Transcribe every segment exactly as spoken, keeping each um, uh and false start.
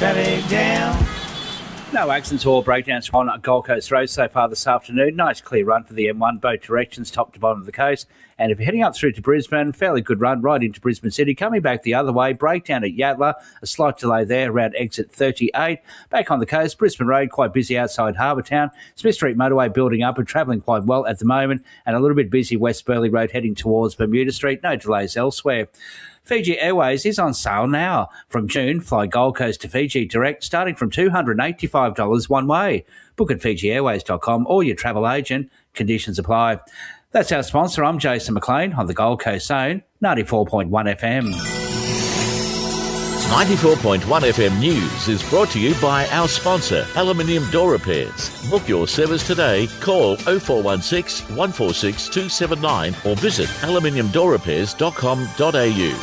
Traffic down. No accidents or breakdowns on Gold Coast Road so far this afternoon. Nice clear run for the M one, both directions, top to bottom of the coast. And if you're heading up through to Brisbane, fairly good run right into Brisbane City. Coming back the other way, breakdown at Yatala, a slight delay there around exit thirty-eight. Back on the coast, Brisbane Road, quite busy outside Harbour Town. Smith Street Motorway building up and travelling quite well at the moment. And a little bit busy West Burleigh Road heading towards Bermuda Street. No delays elsewhere. Fiji Airways is on sale now. From June, fly Gold Coast to Fiji direct, starting from two hundred eighty-five dollars one way. Book at fiji airways dot com or your travel agent. Conditions apply. That's our sponsor. I'm Jason McLean on the Gold Coast Zone, ninety-four point one F M. ninety-four point one F M News is brought to you by our sponsor, Aluminium Door Repairs. Book your service today. Call oh four one six, one four six, two seven nine or visit aluminium door repairs dot com dot a u.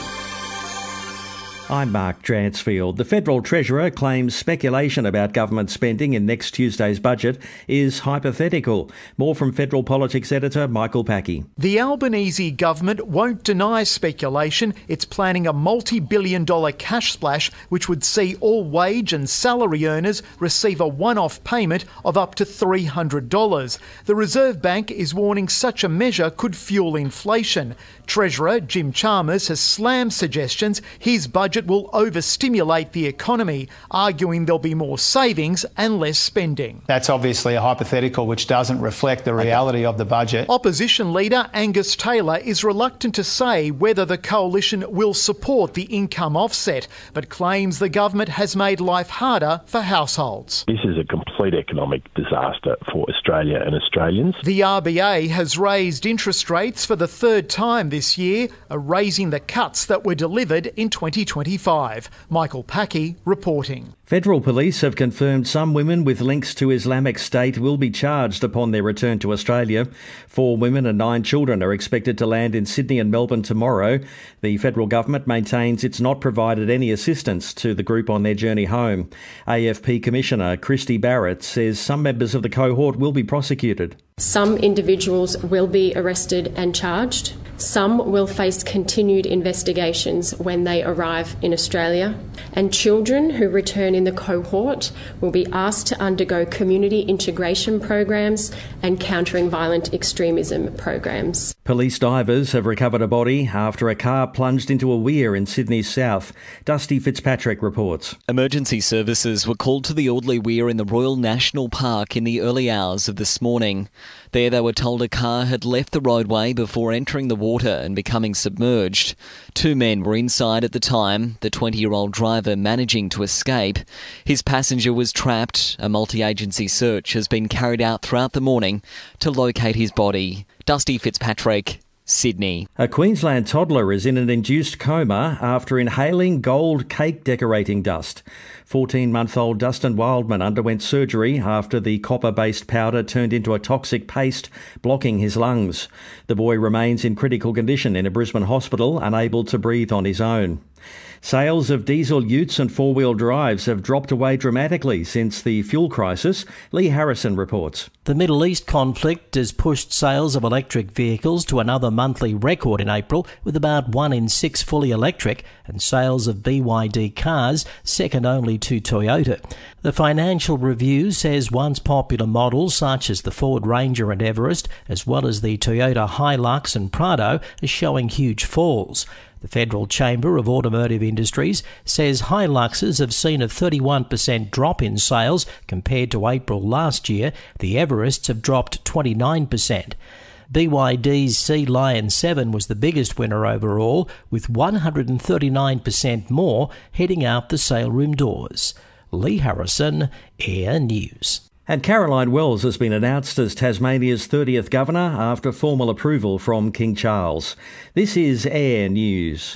I'm Mark Dransfield. The Federal Treasurer claims speculation about government spending in next Tuesday's budget is hypothetical. More from Federal Politics editor Michael Packey. The Albanese government won't deny speculation. It's planning a multi-billion dollar cash splash which would see all wage and salary earners receive a one-off payment of up to three hundred dollars. The Reserve Bank is warning such a measure could fuel inflation. Treasurer Jim Chalmers has slammed suggestions his budget will overstimulate the economy, arguing there'll be more savings and less spending. That's obviously a hypothetical which doesn't reflect the reality of the budget. Opposition leader Angus Taylor is reluctant to say whether the coalition will support the income offset, but claims the government has made life harder for households. This is a complete economic disaster for Australia and Australians. The R B A has raised interest rates for the third time this year, erasing the cuts that were delivered in twenty twenty-five. Michael Packey reporting. Federal police have confirmed some women with links to Islamic State will be charged upon their return to Australia. Four women and nine children are expected to land in Sydney and Melbourne tomorrow. The federal government maintains it's not provided any assistance to the group on their journey home. A F P Commissioner Christy Barrett says some members of the cohort will be prosecuted. Some individuals will be arrested and charged. Some will face continued investigations when they arrive in Australia. And children who return in the cohort will be asked to undergo community integration programs and countering violent extremism programs. Police divers have recovered a body after a car plunged into a weir in Sydney's south. Dusty Fitzpatrick reports. Emergency services were called to the Audley Weir in the Royal National Park in the early hours of this morning. There they were told a car had left the roadway before entering the water and becoming submerged. Two men were inside at the time, the twenty-year-old driver managing to escape. His passenger was trapped. A multi-agency search has been carried out throughout the morning to locate his body. Dusty Fitzpatrick, Sydney. A Queensland toddler is in an induced coma after inhaling gold cake decorating dust. fourteen-month-old Dustin Wildman underwent surgery after the copper-based powder turned into a toxic paste, blocking his lungs. The boy remains in critical condition in a Brisbane hospital, unable to breathe on his own. Sales of diesel utes and four-wheel drives have dropped away dramatically since the fuel crisis. Lee Harrison reports. The Middle East conflict has pushed sales of electric vehicles to another monthly record in April, with about one in six fully electric, and sales of B Y D cars second only to Toyota. The Financial Review says once popular models such as the Ford Ranger and Everest, as well as the Toyota Hilux and Prado, are showing huge falls. The Federal Chamber of Automotive Industries says Hiluxes have seen a thirty-one percent drop in sales compared to April last year. The Everests have dropped twenty-nine percent. B Y D's Sea Lion seven was the biggest winner overall, with one hundred thirty-nine percent more heading out the sale room doors. Lee Harrison, Air News. And Caroline Wells has been announced as Tasmania's thirtieth Governor after formal approval from King Charles. This is Air News.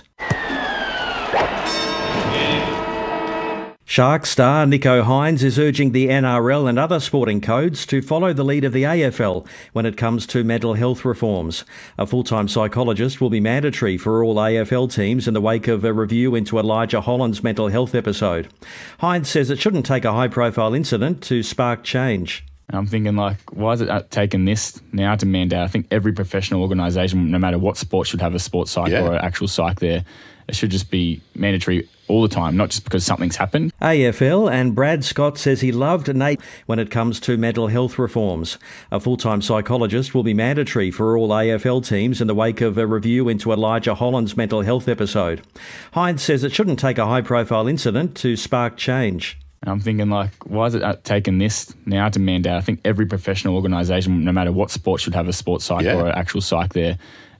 Sharks star Nico Hines is urging the N R L and other sporting codes to follow the lead of the A F L when it comes to mental health reforms. A full-time psychologist will be mandatory for all A F L teams in the wake of a review into Elijah Holland's mental health episode. Hines says it shouldn't take a high-profile incident to spark change. I'm thinking, like, why is it taking this now to mandate? I think every professional organisation, no matter what sport, should have a sports psych yeah. or an actual psych there. it should just be mandatory all the time, not just because something's happened. A F L and Brad Scott says he loved Nate when it comes to mental health reforms. A full-time psychologist will be mandatory for all A F L teams in the wake of a review into Elijah Holland's mental health episode. Hines says it shouldn't take a high-profile incident to spark change. And I'm thinking, like, why is it taking this now to mandate? I think every professional organisation, no matter what sport, should have a sports psych yeah. or an actual psych there.